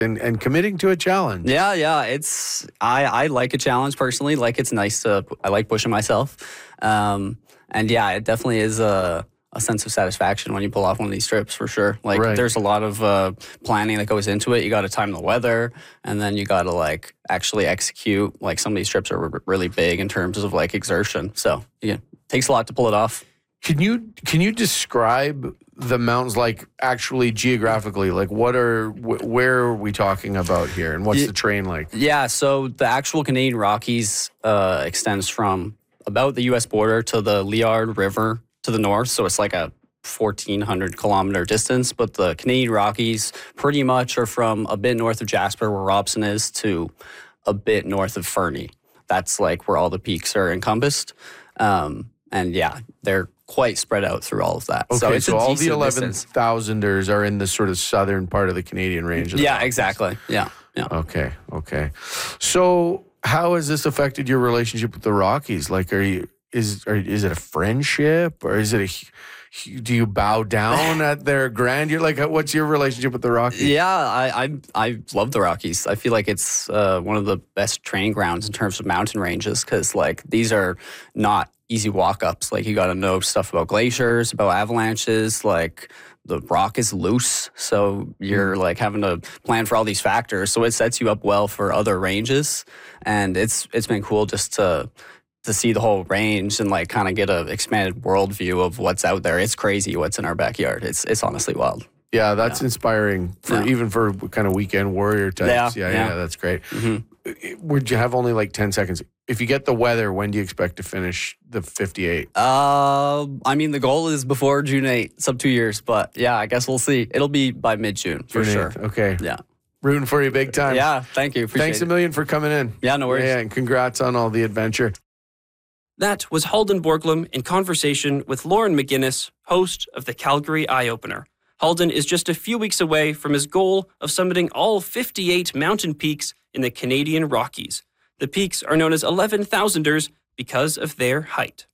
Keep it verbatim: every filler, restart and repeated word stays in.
and, and committing to a challenge. Yeah, yeah. It's I, I like a challenge personally. Like it's nice to I like pushing myself. Um, and yeah, it definitely is a a sense of satisfaction when you pull off one of these trips for sure. Like Right. there's a lot of uh, planning that goes into it. You got to time the weather, and then you got to like actually execute. Like some of these trips are r- really big in terms of like exertion. So yeah, it takes a lot to pull it off. Can you can you describe the mountains, like actually geographically? Like what are wh- where are we talking about here, and what's Ye- the terrain like? Yeah, so the actual Canadian Rockies uh, extends from about the U S border to the Liard River to the north. So it's like a fourteen hundred kilometer distance. But the Canadian Rockies pretty much are from a bit north of Jasper, where Robson is, to a bit north of Fernie. That's like where all the peaks are encompassed. Um, and yeah, they're quite spread out through all of that. Okay, so so, it's a all the decent eleven distance. thousanders are in the sort of southern part of the Canadian range. Of the Yeah, mountains. exactly. Yeah, yeah. Okay, okay. So how has this affected your relationship with the Rockies? Like, are you is are, is it a friendship, or is it a? Do you bow down at their grandeur? Like, what's your relationship with the Rockies? Yeah, I, I I love the Rockies. I feel like it's uh, one of the best training grounds in terms of mountain ranges, because like these are not easy walk-ups. Like you got to know stuff about glaciers, about avalanches. Like the rock is loose, so you're like having to plan for all these factors. So it sets you up well for other ranges, and it's it's been cool just to. to see the whole range and like kind of get a expanded worldview of what's out there. It's crazy what's in our backyard. It's it's honestly wild. Yeah, that's Yeah. inspiring for Yeah. even for kind of weekend warrior types. Yeah, Yeah, yeah, yeah. that's great. Mm-hmm. Would you have only like ten seconds? If you get the weather, when do you expect to finish the fifty-eight? Uh, I mean, the goal is before June eighth, sub two years, but yeah, I guess we'll see. It'll be by mid-June for June sure. eighth. Okay. Yeah. Rooting for you big time. Yeah, thank you. Appreciate Thanks it. a million for coming in. Yeah, no worries. Yeah, and congrats on all the adventure. That was Halden Borglum in conversation with Lauren McGinnis, host of the Calgary Eye Opener. Halden is just a few weeks away from his goal of summiting all fifty-eight mountain peaks in the Canadian Rockies. The peaks are known as eleven thousanders because of their height.